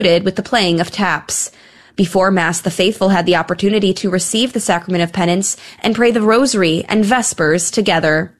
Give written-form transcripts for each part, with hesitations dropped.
with the playing of taps. Before Mass, the faithful had the opportunity to receive the sacrament of penance and pray the Rosary and Vespers together.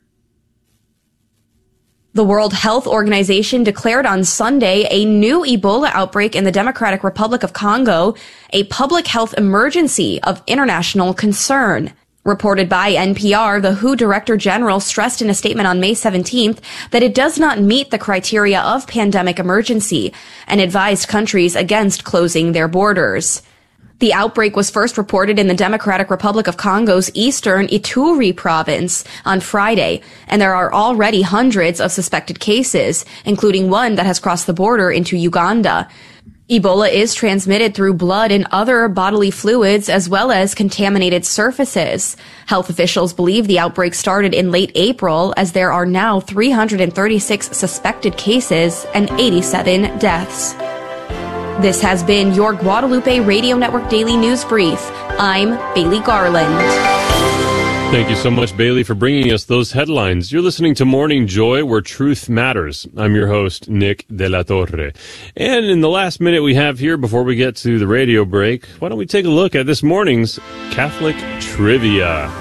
The World Health Organization declared on Sunday a new Ebola outbreak in the Democratic Republic of Congo, a public health emergency of international concern. Reported by NPR, the WHO Director General stressed in a statement on May 17th that it does not meet the criteria of pandemic emergency and advised countries against closing their borders. The outbreak was first reported in the Democratic Republic of Congo's eastern Ituri province on Friday, and there are already hundreds of suspected cases, including one that has crossed the border into Uganda. Ebola is transmitted through blood and other bodily fluids as well as contaminated surfaces. Health officials believe the outbreak started in late April, as there are now 336 suspected cases and 87 deaths. This has been your Guadalupe Radio Network Daily News Brief. I'm Bailey Garland. Thank you so much, Bailey, for bringing us those headlines. You're listening to Morning Joy, where truth matters. I'm your host, Nick De La Torre. And in the last minute we have here before we get to the radio break, why don't we take a look at this morning's Catholic Trivia.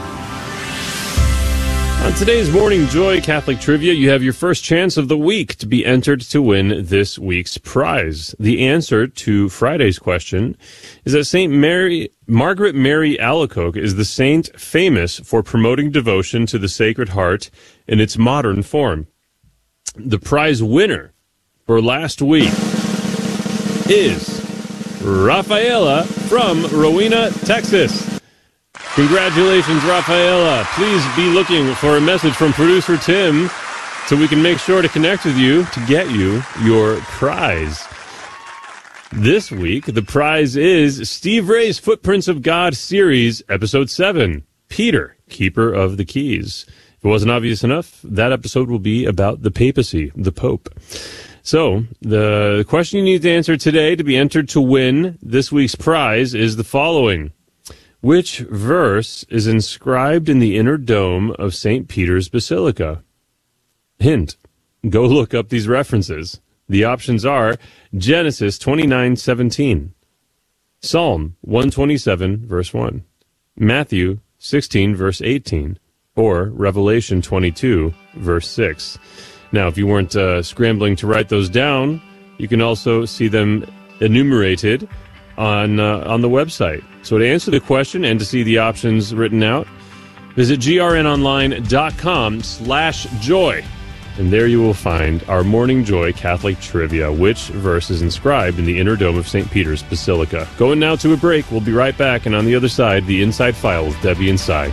On today's Morning Joy Catholic Trivia, you have your first chance of the week to be entered to win this week's prize. The answer to Friday's question is that St. Margaret Mary Alacoque is the saint famous for promoting devotion to the Sacred Heart in its modern form. The prize winner for last week is Rafaela from Rowena, Texas. Congratulations, Rafaela. Please be looking for a message from producer Tim so we can make sure to connect with you to get you your prize. This week, the prize is Steve Ray's Footprints of God series, episode 7, Peter, Keeper of the Keys. If it wasn't obvious enough, that episode will be about the papacy, the Pope. So, the question you need to answer today to be entered to win this week's prize is the following. Which verse is inscribed in the inner dome of St. Peter's Basilica? Hint, go look up these references. The options are Genesis 29:17, Psalm 127, verse 1, Matthew 16, verse 18, or Revelation 22, verse 6. Now, if you weren't scrambling to write those down, you can also see them enumerated on the website. So to answer the question and to see the options written out, visit grnonline.com/joy. And there you will find our Morning Joy Catholic Trivia, which verse is inscribed in the inner dome of St. Peter's Basilica. Going now to a break. We'll be right back. And on the other side, the Inside File with Debbie and Cy.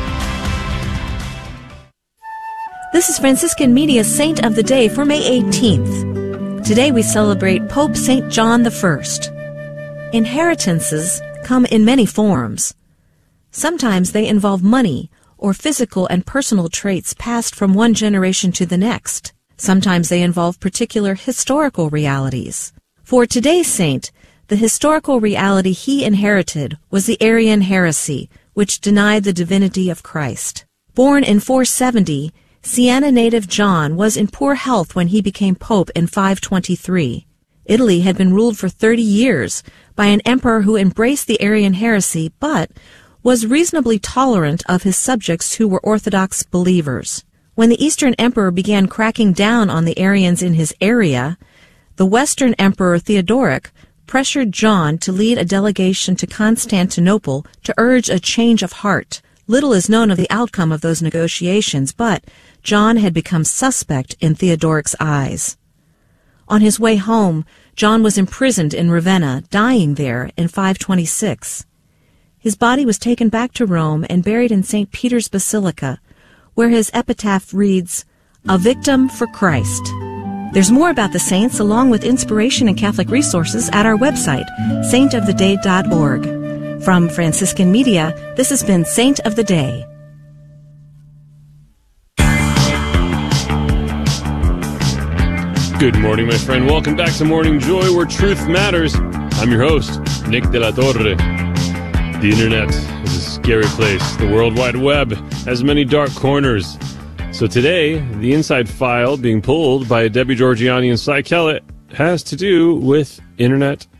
This is Franciscan Media's Saint of the Day for May 18th. Today we celebrate Pope St. John I. Inheritances come in many forms. Sometimes they involve money or physical and personal traits passed from one generation to the next. Sometimes they involve particular historical realities. For today's saint, the historical reality he inherited was the Arian heresy, which denied the divinity of Christ. Born in 470, Siena native John was in poor health when he became pope in 523. Italy had been ruled for 30 years by an emperor who embraced the Arian heresy, but was reasonably tolerant of his subjects who were Orthodox believers. When the Eastern emperor began cracking down on the Arians in his area, the Western emperor Theodoric pressured John to lead a delegation to Constantinople to urge a change of heart. Little is known of the outcome of those negotiations, but John had become suspect in Theodoric's eyes. On his way home, John was imprisoned in Ravenna, dying there in 526. His body was taken back to Rome and buried in St. Peter's Basilica, where his epitaph reads, "A victim for Christ." There's more about the saints along with inspiration and Catholic resources at our website, saintoftheday.org. From Franciscan Media, this has been Saint of the Day. Good morning, my friend. Welcome back to Morning Joy, where truth matters. I'm your host, Nick De La Torre. The internet is a scary place. The World Wide Web has many dark corners. So today, the inside file being pulled by Debbie Georgiani and Cy Kellett has to do with internet